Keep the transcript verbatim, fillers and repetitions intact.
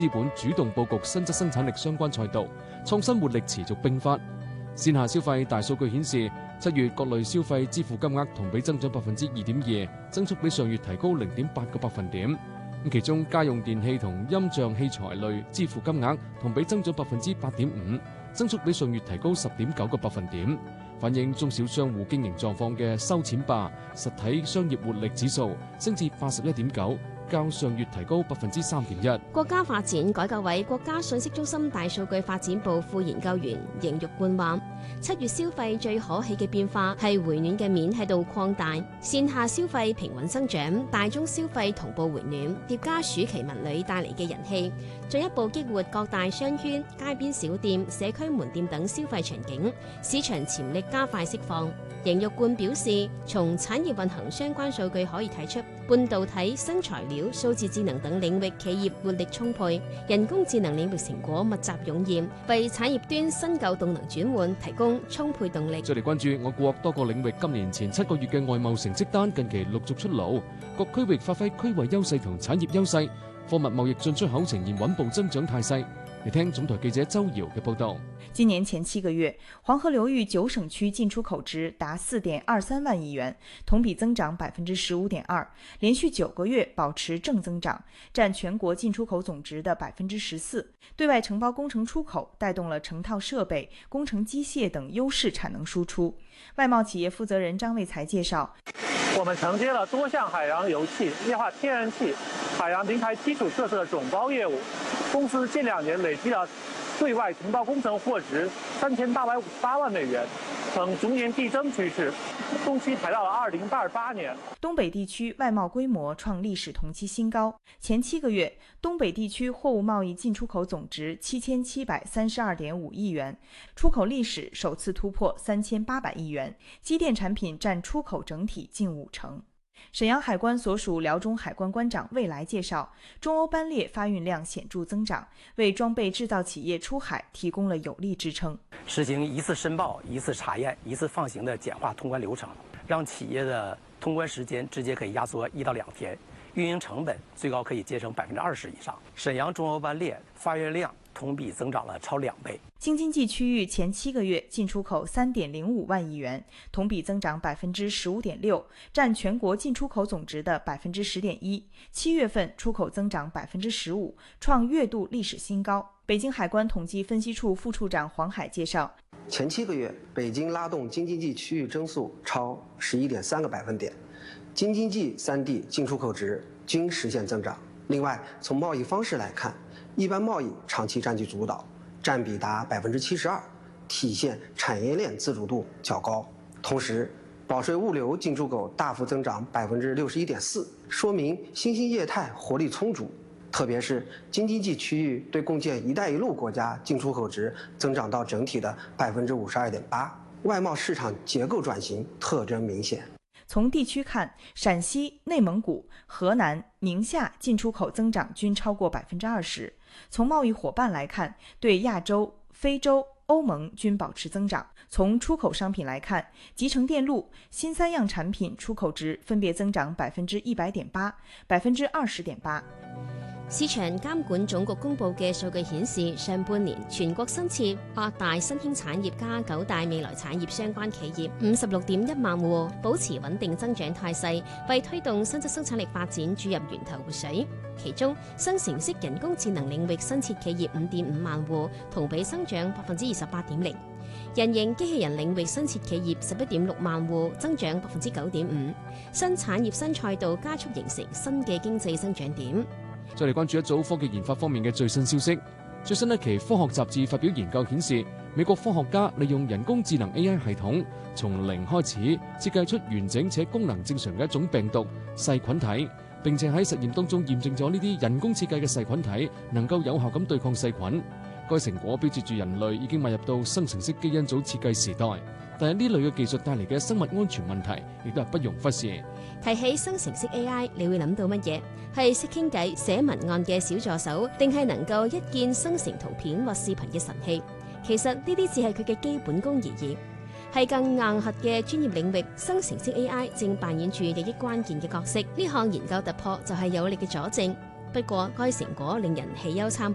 資本主動佈局新質生產力相關賽道，創新活力持續迸發。線下消費大數據顯示，七月各類消費支付金額同比增長百分之二點二，增速比上月提高零點八個百分點。其中家用電器同音像器材類支付金額同比增長百分之八點五，增速比上月提高十點九個百分點。反映中小商戶經營狀況嘅收錢霸實體商業活力指數升至八十一點九。較上月提高百分之三點一。 國家發展改革委國家信息中心大數據發展部副研究員邢玉冠話：七月消費最可喜嘅變化係回暖嘅面喺度擴大，線下消費平穩增長，大宗消費同步回暖，疊加暑期文旅帶嚟嘅人氣，進一步激活各大商圈、街邊小店、社區門店等消費場景，市場潛力加快釋放。邢玉冠表示，從產業運行相關數據可以睇出，半導體、新材料、數字智能等領域企業活力充沛，人工智能領域成果密集湧現，為產業端新舊動能轉換提供充沛動力。 再嚟關注我國多個領域今年前七個月嘅外貿成績單近期陸續出爐，各區域發揮區位優勢同產業優勢，貨物貿易進出口呈現穩步增長態勢。嚟聽總台記者周瑤嘅報道。 今年前七個月，黃河流域九省區進出口值達四點二三萬億元，同比增長百分之十五點二，連續九個月保持正增長，佔全國進出口總值的百分之十四。對外承包工程出口帶動了成套設備、工程機械等優勢產能輸出。外貿企業負責人張衛才介紹， 我們承接了多項海洋油氣、液化天然氣、海洋平台基礎設施的總包業務。公司近兩年累計了對外承包工程貨值三千八百五十八萬美元，呈逐年遞增趨勢，中期排到了二零二八年。 東北地區外貿規模創歷史同期新高，前七個月，東北地區貨物貿易進出口總值七千七百三十二點五億元，出口歷史首次突破三千八百億元，機電產品佔出口整體近五成。瀋陽海關所屬遼中海關關長魏來介紹，中歐班列發運量顯著增長，為裝備製造企業出海提供了有力支撐。 實行一次申報、一次查驗、一次放行的簡化通關流程，讓企業的通關時間直接可以壓縮一到兩天，運營成本最高可以節省百分之二十以上。瀋陽中歐班列發運量同比增長了超兩倍。 京津冀區域前七個月進出口三點零五萬億元，同比增長百分之十五點六，佔全國進出口總值的百分之十點一。七月份出口增長百分之十五，創月度歷史新高。北京海關統計分析處副處長黃海介紹， 前七個月，北京拉動京津冀區域增速超十一點三個百分點，京津冀三地進出口值均實現增長。另外，從貿易方式來看，一般貿易長期佔據主導，佔比達百分之七十二，體現產業鏈自主度較高。同時，保稅物流進出口大幅增長百分之六十一點四，說明新興業態活力充足。特別是京津冀區域對共建“一帶一路”國家進出口值增長到整體的百分之五十二點八，外貿市場結構轉型特徵明顯。 從地區看，陝西、內蒙古、河南、寧夏進出口增長均超過百分之二十。從貿易夥伴來看，對亞洲、非洲、歐盟均保持增長。從出口商品來看，集成電路、新三樣產品出口值分別增長百分之一百點八、百分之二十點八。 市場監管總局公布嘅數據顯示，上半年全國新設八大新興產業加九大未來產業相關企業五十六點一萬戶，保持穩定增長態勢，為推動新質生產力發展注入源頭活水。其中，生成式人工智能領域新設企業五點五萬戶，同比增長百分之二十八點零；人形機器人領域新設企業十一點六萬戶，增長百分之九點五。新產業新賽道加速形成新嘅經濟增長點。 再嚟關注一組科技研發方面嘅最新消息。最新一期科學雜誌發表研究顯示，美國科學家利用人工智能 A I 系統，從零開始設計出完整且功能正常嘅一種病毒細菌體，並且喺實驗當中驗證咗呢啲人工設計嘅細菌體能夠有效咁對抗細菌。該成果標誌住人類已經邁入到生成式基因組設計時代，但係呢類嘅技術帶嚟嘅生物安全問題，亦都係不容忽視。 提起生成式 A I， 你會諗到乜嘢？係識傾偈、寫文案嘅小助手，定係能夠一鍵生成圖片或視頻嘅神器？其實呢啲只係佢嘅基本功而已。係更硬核嘅專業領域，生成式 A I 正扮演住日益關鍵嘅角色。呢項研究突破就係有力嘅佐證。不過，該成果令人喜憂參